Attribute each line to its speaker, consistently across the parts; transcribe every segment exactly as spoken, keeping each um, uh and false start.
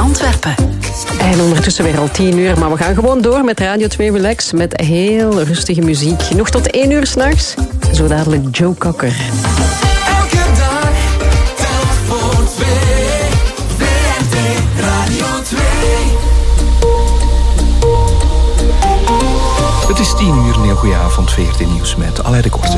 Speaker 1: Antwerpen.
Speaker 2: En ondertussen weer al tien uur, maar we gaan gewoon door met Radio twee Relax met heel rustige muziek. Nog tot één uur s'nachts. Zo dadelijk Joe Cocker.
Speaker 3: Elke dag, telk voor twee. V R T Radio twee.
Speaker 4: Het is tien uur, een heel goeie avond, V R T Nieuws met Alain de Korte.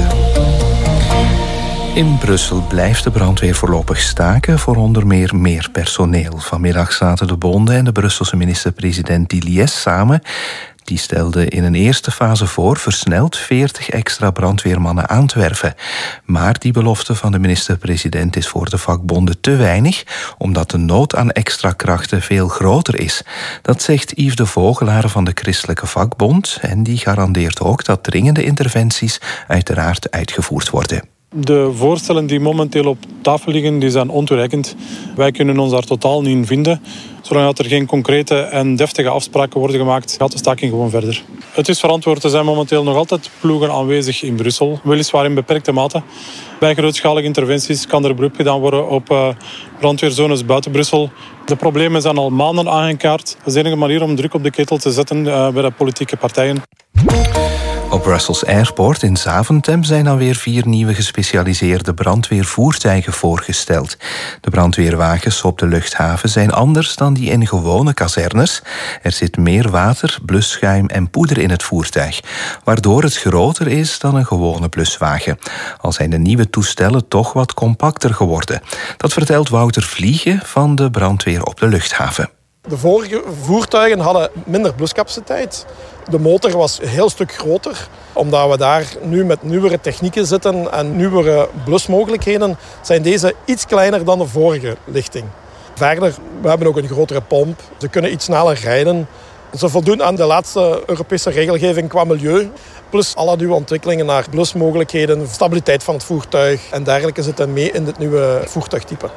Speaker 4: In Brussel blijft de brandweer voorlopig staken voor onder meer meer personeel. Vanmiddag zaten de bonden en de Brusselse minister-president Diliès samen. Die stelde in een eerste fase voor versneld veertig extra brandweermannen aan te werven. Maar die belofte van de minister-president is voor de vakbonden te weinig, omdat de nood aan extra krachten veel groter is. Dat zegt Yves de Vogelaar van de Christelijke Vakbond en die garandeert ook dat dringende interventies uiteraard uitgevoerd worden.
Speaker 5: De voorstellen die momenteel op tafel liggen, die zijn ontoereikend. Wij kunnen ons daar totaal niet in vinden. Zolang er geen concrete en deftige afspraken worden gemaakt, gaat de staking gewoon verder. Het is verantwoord, er zijn momenteel nog altijd ploegen aanwezig in Brussel. Weliswaar in beperkte mate. Bij grootschalige interventies kan er beroep gedaan worden op uh, brandweerzones buiten Brussel. De problemen zijn al maanden aangekaart. Dat is de enige manier om druk op de ketel te zetten uh, bij de politieke partijen.
Speaker 4: Op Brussels Airport in Zaventem zijn dan weer vier nieuwe gespecialiseerde brandweervoertuigen voorgesteld. De brandweerwagens op de luchthaven zijn anders dan die in gewone kazernes. Er zit meer water, blusschuim en poeder in het voertuig, waardoor het groter is dan een gewone bluswagen. Al zijn de nieuwe toestellen toch wat compacter geworden. Dat vertelt Wouter Vliegen van de brandweer op de luchthaven.
Speaker 6: De vorige voertuigen hadden minder bluscapaciteit. De motor was een heel stuk groter. Omdat we daar nu met nieuwere technieken zitten en nieuwere blusmogelijkheden, zijn deze iets kleiner dan de vorige lichting. Verder, we hebben ook een grotere pomp. Ze kunnen iets sneller rijden. Ze voldoen aan de laatste Europese regelgeving qua milieu. Plus alle nieuwe ontwikkelingen naar blusmogelijkheden, stabiliteit van het voertuig en dergelijke zitten mee in dit nieuwe voertuigtype.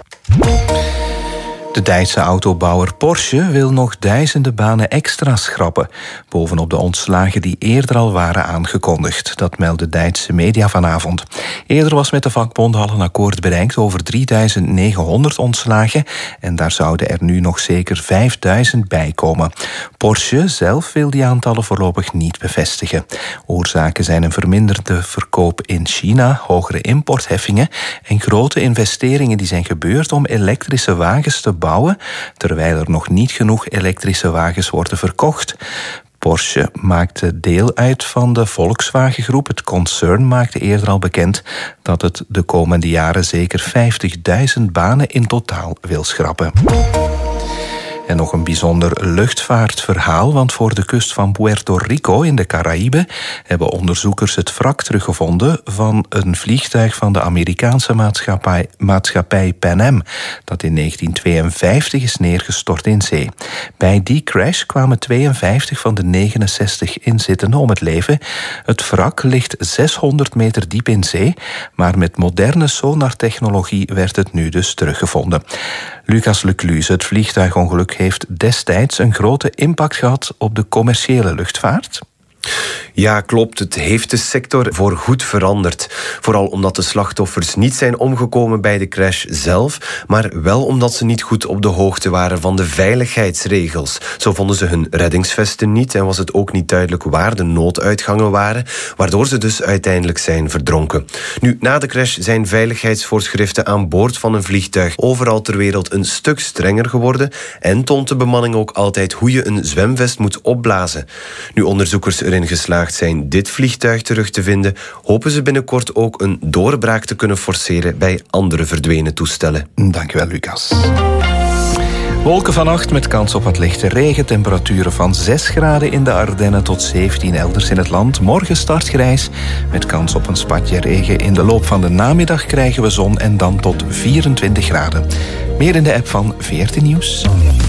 Speaker 4: De Duitse autobouwer Porsche wil nog duizenden banen extra schrappen, bovenop de ontslagen die eerder al waren aangekondigd. Dat meldde Duitse media vanavond. Eerder was met de vakbonden al een akkoord bereikt over drieduizend negenhonderd ontslagen en daar zouden er nu nog zeker vijfduizend bij komen. Porsche zelf wil die aantallen voorlopig niet bevestigen. Oorzaken zijn een verminderde verkoop in China, hogere importheffingen en grote investeringen die zijn gebeurd om elektrische wagens te bouwen, terwijl er nog niet genoeg elektrische wagens worden verkocht. Porsche maakte deel uit van de Volkswagen-groep. Het concern maakte eerder al bekend dat het de komende jaren zeker vijftigduizend banen in totaal wil schrappen. En nog een bijzonder luchtvaartverhaal, want voor de kust van Puerto Rico in de Caraïben hebben onderzoekers het wrak teruggevonden van een vliegtuig van de Amerikaanse maatschappij, maatschappij Pan Am, dat in negentien tweeënvijftig is neergestort in zee. Bij die crash kwamen tweeënvijftig van de negenenzestig inzittenden om het leven. Het wrak ligt zeshonderd meter diep in zee, maar met moderne sonartechnologie werd het nu dus teruggevonden. Lucas Lecluze, het vliegtuigongeluk heeft destijds een grote impact gehad op de commerciële luchtvaart.
Speaker 7: Ja, klopt. Het heeft de sector voorgoed veranderd. Vooral omdat de slachtoffers niet zijn omgekomen bij de crash zelf, maar wel omdat ze niet goed op de hoogte waren van de veiligheidsregels. Zo vonden ze hun reddingsvesten niet en was het ook niet duidelijk waar de nooduitgangen waren, waardoor ze dus uiteindelijk zijn verdronken. Nu, na de crash zijn veiligheidsvoorschriften aan boord van een vliegtuig overal ter wereld een stuk strenger geworden en toont de bemanning ook altijd hoe je een zwemvest moet opblazen. Nu onderzoekers erin geslaagd zijn dit vliegtuig terug te vinden, hopen ze binnenkort ook een doorbraak te kunnen forceren bij andere verdwenen toestellen.
Speaker 4: Dankjewel, Lucas. Wolken vannacht met kans op wat lichte regen. Temperaturen van zes graden in de Ardennen tot zeventien elders in het land. Morgen start grijs met kans op een spatje regen. In de loop van de namiddag krijgen we zon en dan tot vierentwintig graden. Meer in de app van V R T Nieuws.